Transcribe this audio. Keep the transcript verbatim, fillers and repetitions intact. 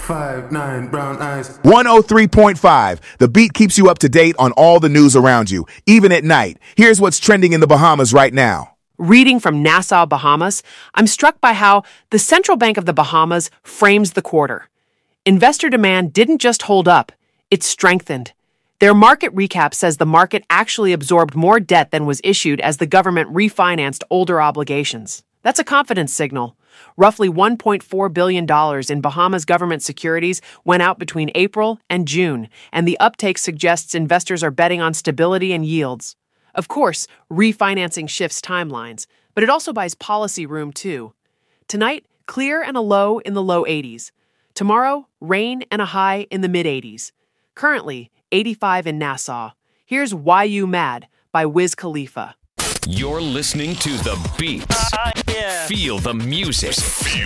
Five, nine, brown eyes. one oh three point five. The Beat keeps you up to date on all the news around you, even at night. Here's what's trending in the Bahamas right now. Reading from Nassau, Bahamas, I'm struck by how the Central Bank of the Bahamas frames the quarter. Investor demand didn't just hold up, it strengthened. Their market recap says the market actually absorbed more debt than was issued as the government refinanced older obligations. That's a confidence signal. Roughly one point four billion dollars in Bahamas government securities went out between April and June, and the uptake suggests investors are betting on stability and yields. Of course, refinancing shifts timelines, but it also buys policy room too. Tonight, clear and a low in the low eighties. Tomorrow, rain and a high in the mid eighties. Currently, eighty-five in Nassau. Here's Why You Mad by Wiz Khalifa. You're listening to The Beat. Uh, yeah. Feel the music. Feel